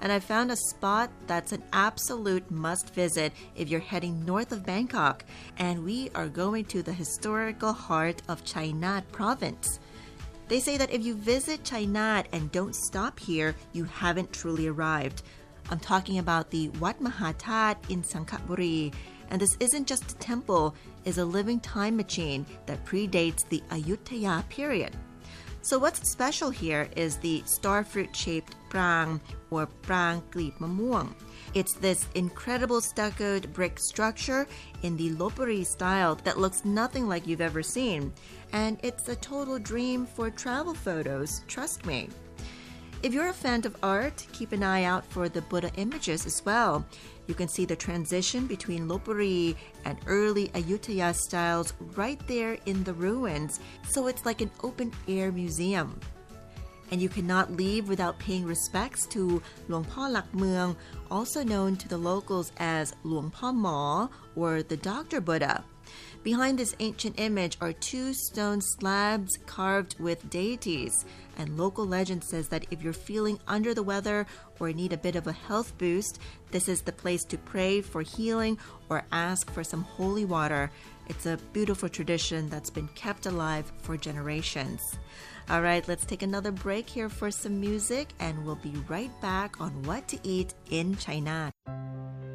and I found a spot that's an absolute must visit if you're heading north of Bangkok, and we are going to the historical heart of Chainat province. They say that if you visit Chainat and don't stop here, you haven't truly arrived. I'm talking about the Wat Mahathat in Sangkhaburi, and this isn't just a temple, it's a living time machine that predates the Ayutthaya period. So what's special here is the starfruit-shaped prang or prang Kleep Mamuang. It's this incredible stuccoed brick structure in the Lopburi style that looks nothing like you've ever seen. And it's a total dream for travel photos, trust me. If you're a fan of art, keep an eye out for the Buddha images as well. You can see the transition between Lopburi and early Ayutthaya styles right there in the ruins, so it's like an open-air museum. And you cannot leave without paying respects to Luang Pho Lak Mueang, also known to the locals as Luang Pho Mo, or the Dr. Buddha. Behind this ancient image are 2 stone slabs carved with deities, and local legend says that if you're feeling under the weather or need a bit of a health boost, this is the place to pray for healing or ask for some holy water. It's a beautiful tradition that's been kept alive for generations. All right, let's take another break here for some music, and we'll be right back on what to eat in China.